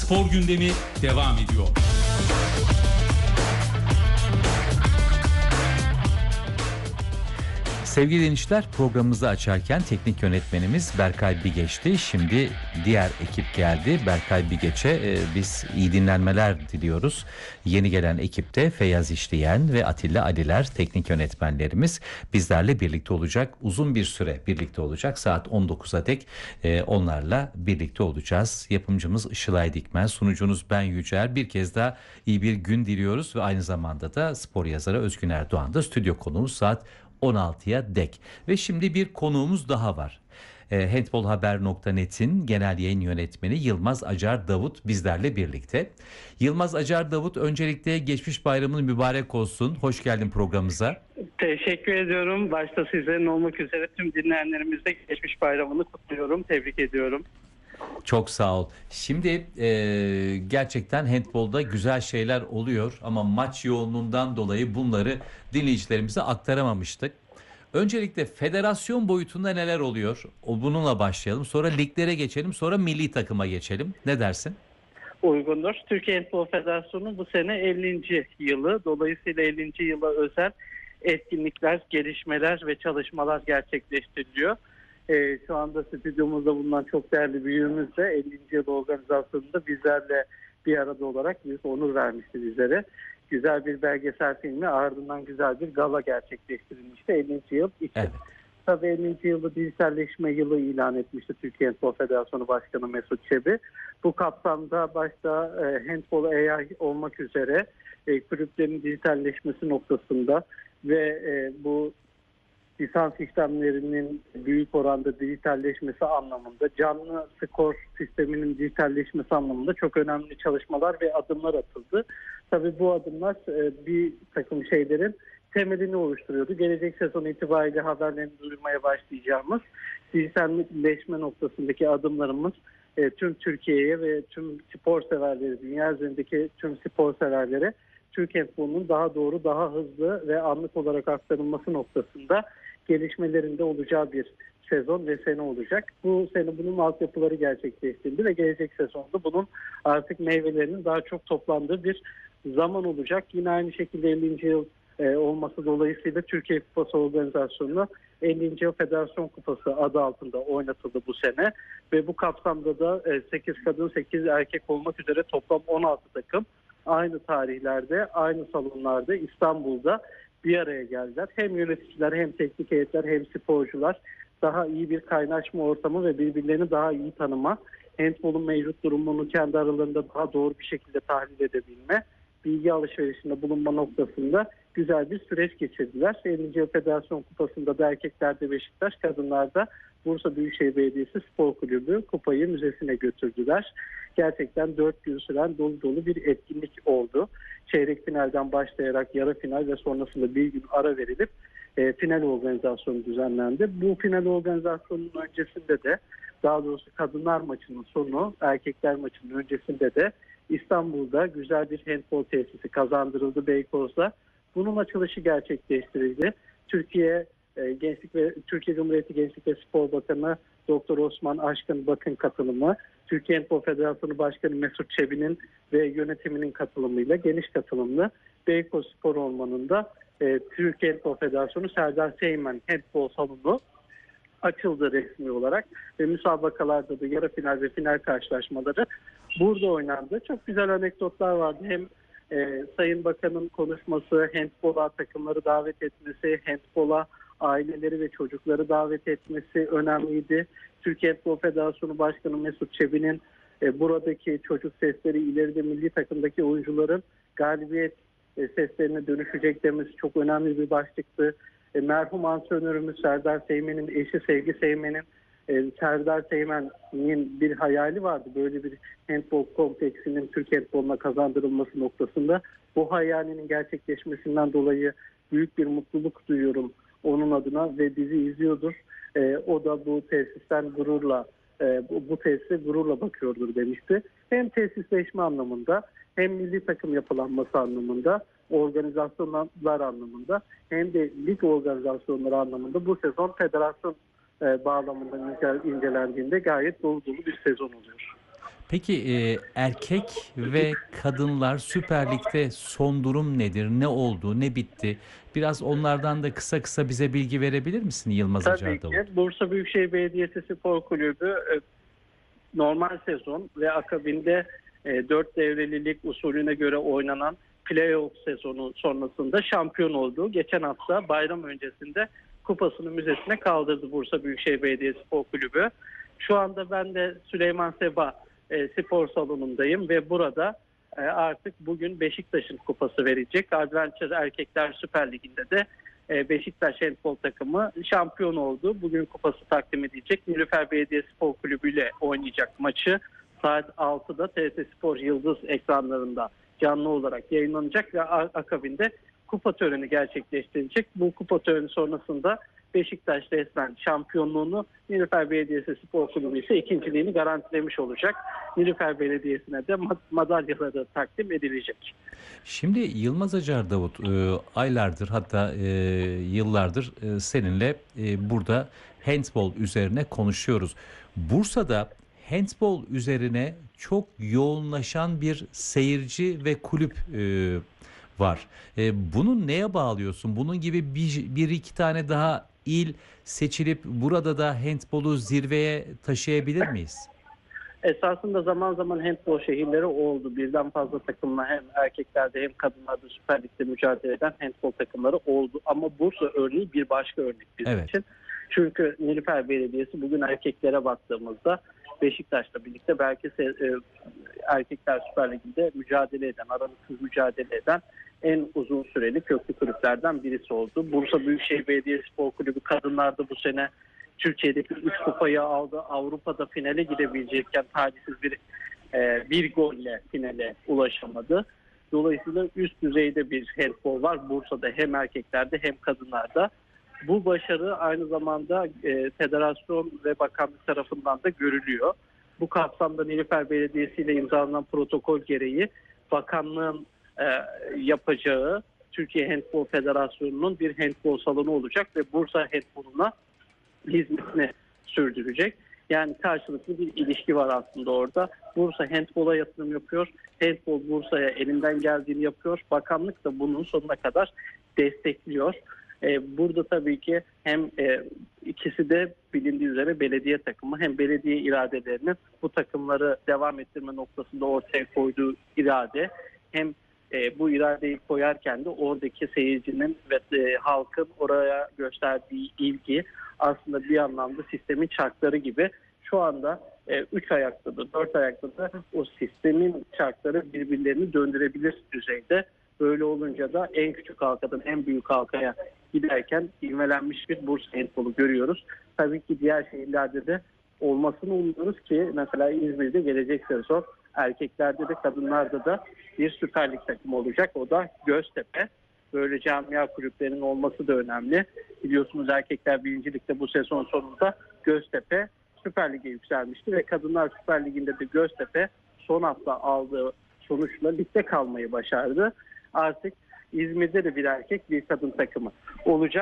Spor gündemi devam ediyor. Sevgili dinleyiciler, programımızı açarken teknik yönetmenimiz Berkay Bigeç'ti. Şimdi diğer ekip geldi. Berkay Bigeç'e biz iyi dinlenmeler diliyoruz. Yeni gelen ekipte Feyyaz İşleyen ve Atilla Aliler teknik yönetmenlerimiz bizlerle birlikte olacak. Uzun bir süre birlikte olacak. Saat 19'a dek onlarla birlikte olacağız. Yapımcımız Işılay Dikmen, sunucunuz ben Yücel. Bir kez daha iyi bir gün diliyoruz ve aynı zamanda da spor yazarı Özgün Erdoğan da stüdyo konuğumuz saat 16'ya dek. Ve şimdi bir konuğumuz daha var. Handbolhaber.net'in genel yayın yönetmeni Yılmaz Acar Davut bizlerle birlikte. Yılmaz Acar Davut, öncelikle geçmiş bayramın mübarek olsun. Hoş geldin programımıza. Teşekkür ediyorum. Başta sizlerin olmak üzere tüm dinleyenlerimizde geçmiş bayramını kutluyorum. Tebrik ediyorum. Çok sağ ol. Şimdi gerçekten handbolda güzel şeyler oluyor ama maç yoğunluğundan dolayı bunları dinleyicilerimize aktaramamıştık. Öncelikle federasyon boyutunda neler oluyor? Bununla başlayalım. Sonra liglere geçelim. Sonra milli takıma geçelim. Ne dersin? Uygundur. Türkiye Handbol Federasyonu bu sene 50. yılı. Dolayısıyla 50. yıla özel etkinlikler, gelişmeler ve çalışmalar gerçekleştiriliyor. Şu anda stüdyomuzda bulunan çok değerli büyüğümüz de 50. yıl organizasyonunda bizlerle bir arada olarak büyük onur vermişti bizlere. Güzel bir belgesel filmi, ardından güzel bir gala gerçekleştirilmişti 50. yıl için. Evet. Tabii 50. yılı dijitalleşme yılı ilan etmişti Türkiye Handbol Federasyonu Başkanı Mesut Çebi. Bu kapsamda başta Handbol AI olmak üzere kulüplerin dijitalleşmesi noktasında ve bu lisans işlemlerinin büyük oranda dijitalleşmesi anlamında, canlı skor sisteminin dijitalleşmesi anlamında çok önemli çalışmalar ve adımlar atıldı. Tabii bu adımlar bir takım şeylerin temelini oluşturuyordu. Gelecek sezon itibariyle haberlerini duyurmaya başlayacağımız dijitalleşme noktasındaki adımlarımız tüm Türkiye'ye ve tüm spor severleri, dünya üzerindeki tüm spor severlere Türk handbolunun daha doğru, daha hızlı ve anlık olarak aktarılması noktasında gelişmelerinde olacağı bir sezon ve sene olacak. Bu sene bunun altyapıları gerçekleştirildi ve gelecek sezonda bunun artık meyvelerinin daha çok toplandığı bir zaman olacak. Yine aynı şekilde 50. yıl olması dolayısıyla Türkiye Kupası organizasyonu 50. Yıl Federasyon Kupası adı altında oynatıldı bu sene ve bu kapsamda da 8 kadın 8 erkek olmak üzere toplam 16 takım aynı tarihlerde, aynı salonlarda İstanbul'da bir araya geldiler. Hem yöneticiler, hem teknik heyetler, hem sporcular daha iyi bir kaynaşma ortamı ve birbirlerini daha iyi tanıma, handbolun mevcut durumunu kendi aralarında daha doğru bir şekilde tahlil edebilme, bilgi alışverişinde bulunma noktasında güzel bir süreç geçirdiler. 50. Yıl Federasyon Kupası'nda da erkeklerde Beşiktaş, kadınlarda Bursa Büyükşehir Belediyesi Spor Kulübü kupayı müzesine götürdüler. Gerçekten 4 gün süren dolu dolu bir etkinlik oldu. Çeyrek finalden başlayarak yarı final ve sonrasında bir gün ara verilip final organizasyonu düzenlendi. Bu final organizasyonunun öncesinde de, daha doğrusu kadınlar maçının sonu, erkekler maçının öncesinde de İstanbul'da güzel bir handbol tesisi kazandırıldı Beykoz'da. Bunun açılışı gerçekleştirildi. Türkiye Cumhuriyeti Gençlik ve Spor Bakanı Doktor Osman Aşkın Bakın katılımı, Türkiye Handbol Federasyonu Başkanı Mesut Çebi'nin ve yönetiminin katılımıyla geniş katılımlı Beykoz Spor Ormanı'nda Türkiye Handbol Federasyonu Serdar Seymen Handbol Salonu açıldı resmi olarak ve müsabakalarda da yarı final ve final karşılaşmaları burada oynandı. Çok güzel anekdotlar vardı. Hem Sayın Bakan'ın konuşması, handbola takımları davet etmesi, handbola aileleri ve çocukları davet etmesi önemliydi. Türkiye Handbol Federasyonu Başkanı Mesut Çebi'nin buradaki çocuk sesleri ileride milli takımdaki oyuncuların galibiyet seslerine dönüşecek demesi çok önemli bir başlıktı. Merhum antrenörümüz Serdar Seymen'in eşi Sevgi Seymen'in Serdar Seymen'in bir hayali vardı. Böyle bir handbol kompleksinin Türk handboluna kazandırılması noktasında. Bu hayalinin gerçekleşmesinden dolayı büyük bir mutluluk duyuyorum onun adına ve bizi izliyordur. O da bu tesisten gururla, bu tesise gururla bakıyordur demişti. Hem tesisleşme anlamında, hem milli takım yapılanması anlamında, organizasyonlar anlamında, hem de lig organizasyonları anlamında bu sezon federasyon bağlamında incelendiğinde gayet dolu dolu bir sezon oluyor. Peki erkek ve kadınlar Süper Lig'de son durum nedir? Ne oldu? Ne bitti? Biraz onlardan da kısa kısa bize bilgi verebilir misin Yılmaz Tabii Acar ki Davut? Bursa Büyükşehir Belediyesi Spor Kulübü normal sezon ve akabinde 4 devreli lig usulüne göre oynanan playoff sezonu sonrasında şampiyon oldu. Geçen hafta bayram öncesinde kupasını müzesine kaldırdı Bursa Büyükşehir Belediyesi Spor Kulübü. Şu anda ben de Süleyman Seba spor salonundayım ve burada artık bugün Beşiktaş'ın kupası verecek. Adventure Erkekler Süper Ligi'nde de Beşiktaş handbol takımı şampiyon oldu. Bugün kupası takdim edecek. Nilüfer Belediye Spor Kulübü ile oynayacak maçı saat 6'da TRT Spor Yıldız ekranlarında canlı olarak yayınlanacak ve akabinde kupa töreni gerçekleştirecek. Bu kupa töreni sonrasında Beşiktaş resmen şampiyonluğunu, Nilüfer Belediyesi Spor Kulübü ise ikinciliğini garantilemiş olacak. Nilüfer Belediyesi'ne de madalyaları takdim edilecek. Şimdi Yılmaz Acar Davut aylardır hatta yıllardır seninle burada handbol üzerine konuşuyoruz. Bursa'da handbol üzerine çok yoğunlaşan bir seyirci ve kulüp var. Bunu neye bağlıyorsun? Bunun gibi bir iki tane daha il seçilip burada da handbolu zirveye taşıyabilir miyiz? Esasında zaman zaman handbol şehirleri oldu. Birden fazla takımla hem erkeklerde hem kadınlarda Süper Lig'de mücadele eden handbol takımları oldu. Ama Bursa örneği bir başka örnek bizim için. Çünkü Nilüfer Belediyesi bugün erkeklere baktığımızda Beşiktaş'la birlikte belki Erkekler Süper Ligi'nde mücadele eden, aralıksız mücadele eden en uzun süreli köklü kulüplerden birisi oldu. Bursa Büyükşehir Belediye Spor Kulübü kadınlarda bu sene Türkiye'deki 3 kupayı aldı. Avrupa'da finale gidebilecekken talihsiz bir golle finale ulaşamadı. Dolayısıyla üst düzeyde bir handbol var Bursa'da, hem erkeklerde hem kadınlarda. Bu başarı aynı zamanda federasyon ve bakanlık tarafından da görülüyor. Bu kapsamda Nilüfer Belediyesi ile imzalanan protokol gereği bakanlığın yapacağı Türkiye Handbol Federasyonu'nun bir handbol salonu olacak ve Bursa handboluna hizmetini sürdürecek. Yani karşılıklı bir ilişki var aslında orada. Bursa handbola yatırım yapıyor. Handbol Bursa'ya elinden geldiğini yapıyor. Bakanlık da bunun sonuna kadar destekliyor. Burada tabii ki hem ikisi de bilindiği üzere belediye takımı, hem belediye iradelerinin bu takımları devam ettirme noktasında ortaya koyduğu irade, hem bu iradeyi koyarken de oradaki seyircinin ve halkın oraya gösterdiği ilgi aslında bir anlamda sistemin çarkları gibi. Şu anda 3 ayakta da 4 ayakta da o sistemin çarkları birbirlerini döndürebilir düzeyde. Böyle olunca da en küçük halkadan en büyük halkaya giderken ivmelenmiş bir Bursa handbolu görüyoruz. Tabii ki diğer şehirlerde de olmasını umuyoruz ki mesela İzmir'de gelecek sezon erkeklerde de kadınlarda da bir Süper Lig takımı olacak. O da Göztepe. Böyle camia kulüplerinin olması da önemli. Biliyorsunuz erkekler 1. Lig'de bu sezon sonunda Göztepe Süper Lig'e yükselmişti ve Kadınlar Süper Ligi'nde de Göztepe son hafta aldığı sonuçla ligde kalmayı başardı. Artık İzmir'de de bir erkek bir kadın takımı olacak.